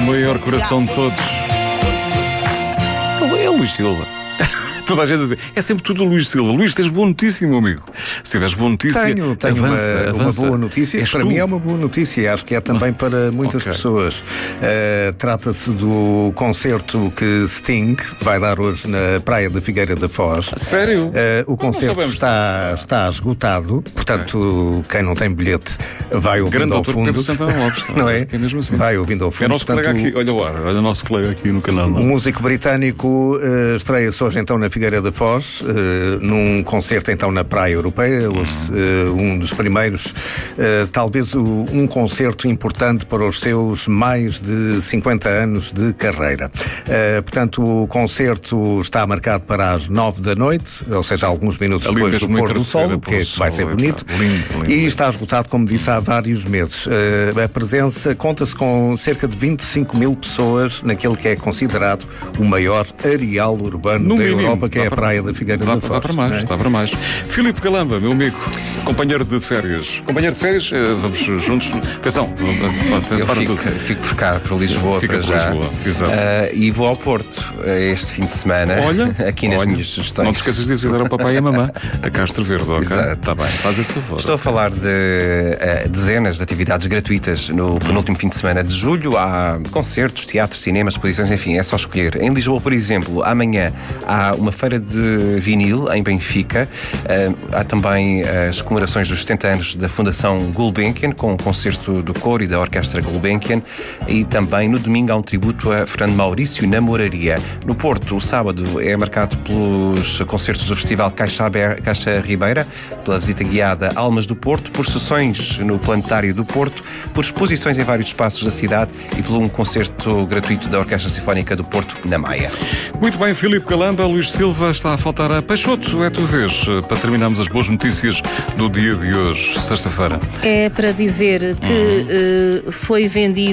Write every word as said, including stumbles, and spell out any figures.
maior coração de todos. É o Luís Silva. Toda a gente a dizer, é sempre tudo o Luís Silva. Luís, tens boa notícia, meu amigo. Se tiveres boa notícia, tenho, tenho avança, uma, avança. uma boa notícia. És para tu. mim é uma boa notícia. Acho que é também para muitas Okay. pessoas. Uh, Trata-se do concerto que Sting vai dar hoje na Praia da Figueira da Foz. Sério? Uh, o concerto está, está esgotado. Portanto, okay. quem não tem bilhete vai ouvindo Grande ao autor fundo. Pedro Santana Lopes. Não é? É mesmo assim. Vai ouvindo ao fundo. É o nosso Portanto, colega aqui. Olha o ar. Olha o nosso colega aqui no canal. O músico britânico uh, estreia-se hoje então na Figueira da Foz, uh, num concerto então na Praia Europeia, uhum. uh, um dos primeiros, uh, talvez o, um concerto importante para os seus mais de cinquenta anos de carreira. Uh, portanto, o concerto está marcado para as nove da noite, ou seja, alguns minutos Ali depois do pôr do sol, que é, vai ser bonito, lindo, lindo, e está esgotado, como disse, há vários meses. Uh, a presença conta-se com cerca de vinte e cinco mil pessoas naquele que é considerado o maior areal urbano no da mínimo, Europa, que é a para, Praia da Figueira dá, da Foz. Dá para mais, é? dá para mais. Filipe Galamba, meu amigo, companheiro de férias. Companheiro de férias, vamos juntos. Atenção, eu para fico, tudo. fico por cá, para Lisboa, Fica para por já. Lisboa, exato. Uh, e vou ao Porto uh, este fim de semana. Olha, aqui nas olha, minhas sugestões. Não te esqueças de visitar o papai e a mamã a Castro Verde, ok? Exato. Está bem, faz esse favor. Estou a falar de uh, dezenas de atividades gratuitas no penúltimo fim de semana de julho. Há concertos, teatro, cinema, exposições, enfim, é só escolher. Em Lisboa, por exemplo, amanhã há uma feira de vinil em Benfica. Uh, há também as comemorações dos setenta anos da Fundação Gulbenkian, com o concerto do coro e da Orquestra Gulbenkian. E também no domingo há um tributo a Fernando Maurício na Moraria. No Porto, o sábado é marcado pelos concertos do Festival Caixa, Aber, Caixa Ribeira, pela visita guiada Almas do Porto, por sessões no Planetário do Porto, por exposições em vários espaços da cidade e por um concerto gratuito da Orquestra Sinfónica do Porto na Maia. Muito bem, Filipe Galamba, Luís Silva, está a faltar a Peixoto. É a tua vez, para terminarmos as boas notícias do dia de hoje, sexta-feira. É para dizer que uhum. uh, foi vendido